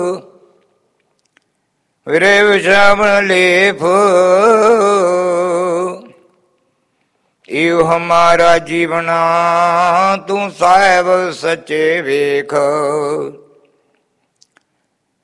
ਵਿਰੇ ਵਿਸ਼ਮ ਲੇਫ ਇਉ ਹਮਾਰਾ ਜੀਵਨਾ ਤੂੰ ਸਾਹਿਬ ਸੱਚੇ ਵੇਖ।